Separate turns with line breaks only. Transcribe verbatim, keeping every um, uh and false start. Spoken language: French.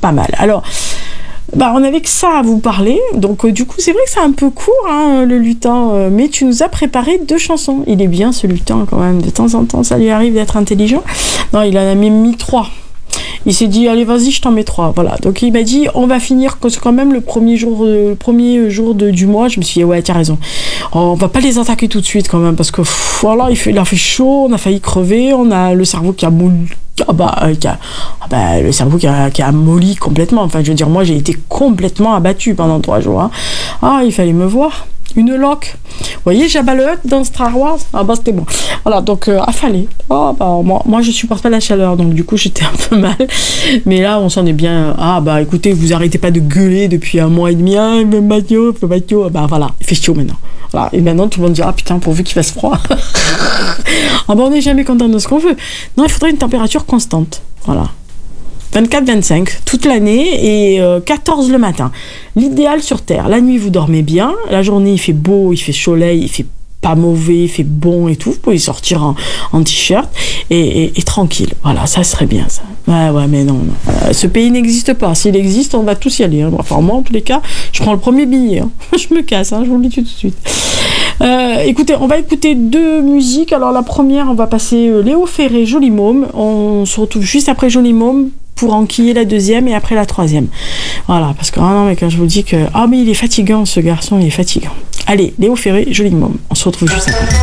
pas mal. Alors, bah, on avait que ça à vous parler, donc euh, du coup c'est vrai que c'est un peu court hein, le lutin, euh, mais tu nous as préparé deux chansons. Il est bien ce lutin quand même, de temps en temps ça lui arrive d'être intelligent. Non, il en a même mis trois. Il s'est dit allez vas-y je t'en mets trois, voilà. Donc il m'a dit on va finir quand même le premier jour, euh, le premier jour de, du mois. Je me suis dit ouais t'as raison, oh, on va pas les attaquer tout de suite quand même parce que pff, voilà il, fait, il a fait chaud, on a failli crever, on a le cerveau qui a moulu. Ah bah, euh, qui a, ah bah, le cerveau qui a, qui a molli complètement. Enfin, je veux dire, moi, j'ai été complètement abattu pendant trois jours. Hein. Ah, il fallait me voir. Une loque. Vous voyez, Jabba le Hutt dans Star Wars. Ah bah, c'était bon. Voilà, donc, euh, affalé. Ah bah, moi, moi, je supporte pas la chaleur, donc du coup, j'étais un peu mal. Mais là, on s'en est bien. Ah bah, écoutez, vous arrêtez pas de gueuler depuis un mois et demi. Ah, il me maillot, il me maillot. Bah voilà, il fait chaud maintenant. Voilà. Et maintenant, tout le monde dit, ah putain, pourvu qu'il fasse froid. Ah bah, on n'est jamais content de ce qu'on veut. Non, il faudrait une température constante. Voilà. vingt-quatre vingt-cinq toute l'année et euh, quatorze le matin. L'idéal sur Terre. La nuit, vous dormez bien. La journée, il fait beau, il fait soleil, il fait pas mauvais, il fait bon et tout. Vous pouvez sortir en, en t-shirt et, et, et tranquille. Voilà, ça serait bien ça. Ouais, ouais, mais non, non. Euh, ce pays n'existe pas. S'il existe, on va tous y aller. Hein. Enfin, moi, en tous les cas, je prends le premier billet. Hein. Je me casse, hein, je vous le dis tout de suite. Euh, écoutez, on va écouter deux musiques. Alors, la première, on va passer euh, Léo Ferré, Joli Môme. On se retrouve juste après Joli Môme pour enquiller la deuxième et après la troisième. Voilà, parce que ah non, mais quand je vous dis que ah mais il est fatigant ce garçon, il est fatigant. Allez, Léo Ferré, Joli Môme. On se retrouve juste après.